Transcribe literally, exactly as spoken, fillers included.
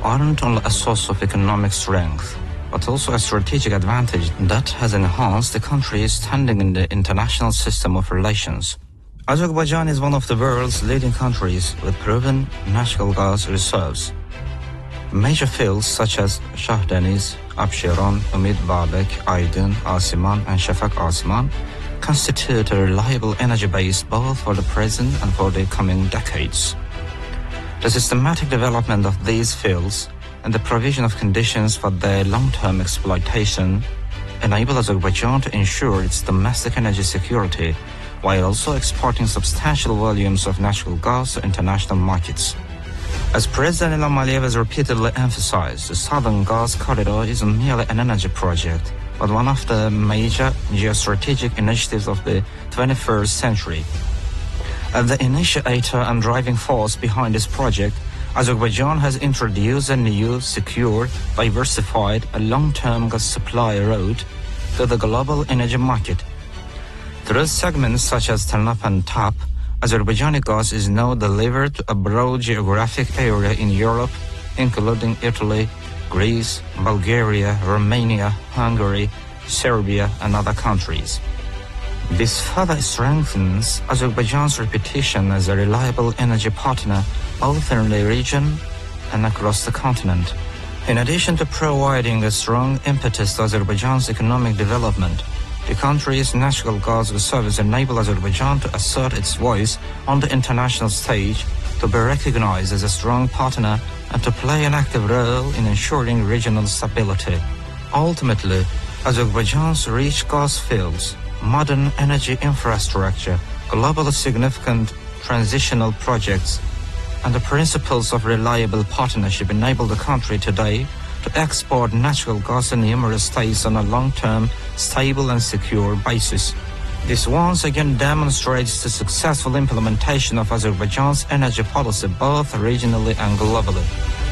aren't only a source of economic strength, but also a strategic advantage that has enhanced the country's standing in the international system of relations. Azerbaijan is one of the world's leading countries with proven natural gas reserves. Major fields such as Shah Deniz, Absheron, Umid Babek, Aydin, Asiman, and Shafak Asiman constitute a reliable energy base both for the present and for the coming decades. The systematic development of these fields and the provision of conditions for their long-term exploitation enable Azerbaijan to ensure its domestic energy security while also exporting substantial volumes of natural gas to international markets. As President Ilham Aliyev has repeatedly emphasized, the Southern Gas Corridor isn't merely an energy project, but one of the major geostrategic initiatives of the twenty-first century. As the initiator and driving force behind this project, Azerbaijan has introduced a new, secure, diversified, and long-term gas supply route to the global energy market. Through segments such as Ternap and Tap, Azerbaijani gas is now delivered to a broad geographic area in Europe, including Italy, Greece, Bulgaria, Romania, Hungary, Serbia, and other countries. This further strengthens Azerbaijan's reputation as a reliable energy partner both in the region and across the continent. In addition to providing a strong impetus to Azerbaijan's economic development, the country's natural gas reserves enable Azerbaijan to assert its voice on the international stage, to be recognized as a strong partner, and to play an active role in ensuring regional stability. Ultimately, Azerbaijan's rich gas fields, modern energy infrastructure, globally significant transitional projects, and the principles of reliable partnership enable the country today to export natural gas in numerous states on a long-term, stable and secure basis. This once again demonstrates the successful implementation of Azerbaijan's energy policy both regionally and globally.